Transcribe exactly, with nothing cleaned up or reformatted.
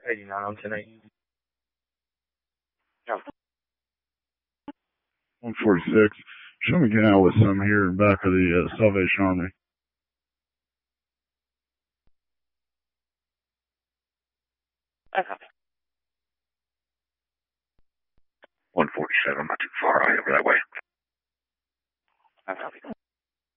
eighty-nine on ten eight. Yeah. one forty-six. Show me getting out with some here in back of the uh, Salvation Army. I copy. one forty-seven, not too far. I over that way. I copy.